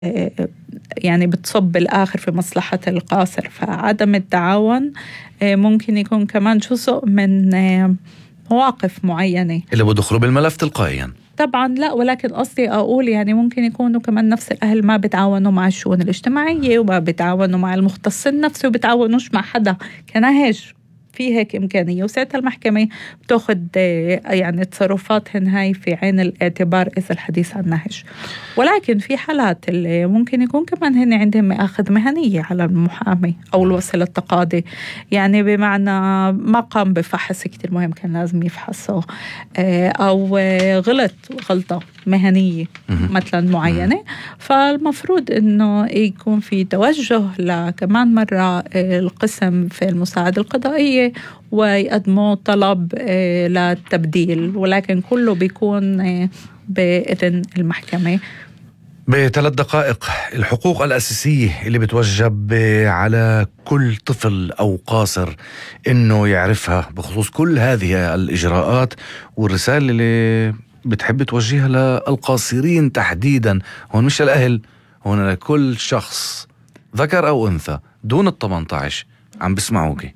يعني بتصب بالآخر في مصلحة القاصر. فعدم التعاون ممكن يكون كمان جزء من مواقف معينة اللي بدخلوا بالملف تلقائيا. طبعا لا، ولكن قصدي أقول يعني ممكن يكونوا كمان نفس الأهل ما بتعاونوا مع الشؤون الاجتماعية وما بتعاونوا مع المختص النفسي وبتعاونوش مع حدا كنهج. في هيك إمكانية، وساعتها المحكمة بتاخد يعني تصرفاتهن هاي في عين الاعتبار إذا الحديث عن نهج. ولكن في حالات اللي ممكن يكون كمان هن عندهم مآخذ مهنية على المحامي أو الوسيلة التقاضي، يعني بمعنى ما قام بفحص كتير مهم كان لازم يفحصه، أو غلط غلطة مهنية مثلا معينة. فالمفروض إنه يكون في توجه لكمان مرة القسم في المساعدة القضائية ويقدموا طلب للتبديل، ولكن كله بيكون بإذن المحكمة. ب3 دقائق، الحقوق الأساسية اللي بتوجب على كل طفل أو قاصر إنه يعرفها بخصوص كل هذه الإجراءات، والرسالة اللي بتحب توجهها للقاصرين تحديدا، هون مش الأهل، هون لكل شخص ذكر أو أنثى دون 18 عم بسمعوكي.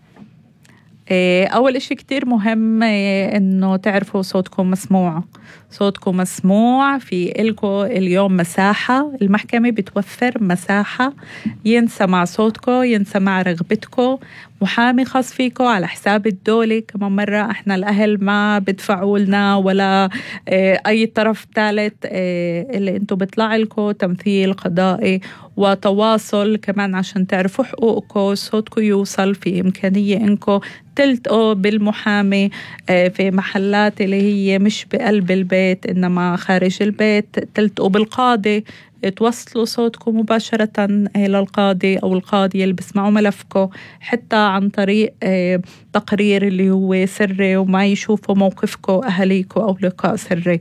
أول إشي كتير مهم إنه تعرفوا صوتكم مسموع. صوتكم مسموع. في إلكو اليوم مساحة، المحكمة بتوفر مساحة ينسمع صوتكم، ينسمع رغبتكم، محامي خاص فيكم على حساب الدولة. كمان مرة احنا الأهل ما بدفعوا لنا ولا أي طرف ثالث، اللي انتو بيطلع لكم تمثيل قضائي وتواصل كمان عشان تعرفوا حقوقكم، صوتكم يوصل. في إمكانية انكم تلتقوا بالمحامي في محلات اللي هي مش بقلب البيت إنما خارج البيت، تلتقوا بالقاضي، توصلوا صوتكم مباشرة للقاضي أو القاضية اللي بسمعوا ملفكم، حتى عن طريق تقرير اللي هو سري وما يشوفوا موقفكم أهليكم أو لقاء سري.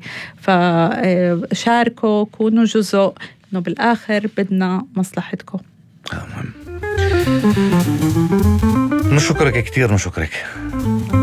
فشاركوا، كونوا جزء، إنه بالآخر بدنا مصلحتكم. نشكرك كتير، نشكرك.